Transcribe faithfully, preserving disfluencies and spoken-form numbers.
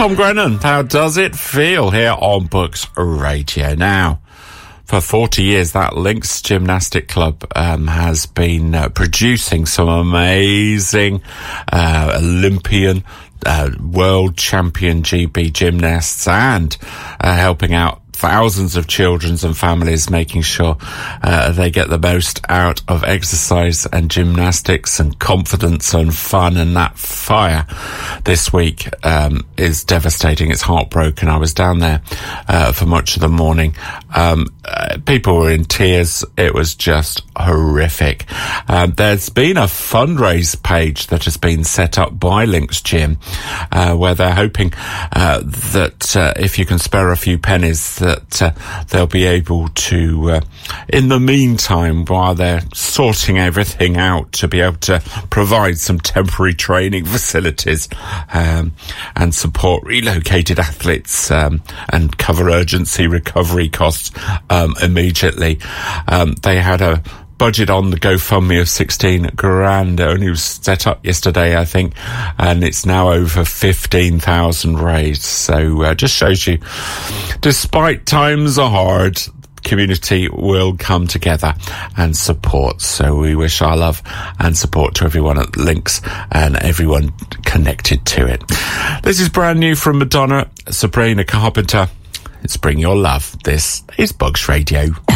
Tom Grennan, how does it feel here on Books Radio? Now, for forty years, that Links Gymnastic Club um, has been uh, producing some amazing uh, Olympian, uh, world champion G B gymnasts and uh, helping out thousands of children and families, making sure uh, they get the most out of exercise and gymnastics and confidence and fun. And that fire this week um, is devastating. It's heartbroken. I was down there uh, for much of the morning. Um, uh, people were in tears. It was just horrific. Um, there's been a fundraise page that has been set up by Links Gym uh, where they're hoping uh, that uh, if you can spare a few pennies, that Uh, they'll be able to, uh, in the meantime, while they're sorting everything out, to be able to provide some temporary training facilities um, and support relocated athletes um, and cover urgency recovery costs um, immediately. Um, they had a budget on the GoFundMe of sixteen grand. It only was set up yesterday, I think, and it's now over fifteen thousand raised. So uh, just shows you, despite times are hard, community will come together and support. So we wish our love and support to everyone at Links and everyone connected to it. This is brand new from Madonna, Sabrina Carpenter. It's Bring Your Love. This is Bugs Radio.